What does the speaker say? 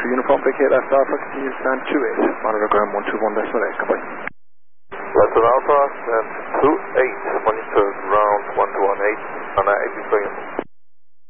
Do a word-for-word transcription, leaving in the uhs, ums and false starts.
two uniform, vacate left Alpha, continue stand two eight, monitor ground one two one decimal eight, goodbye. Left of Alpha, stand two eight, monitor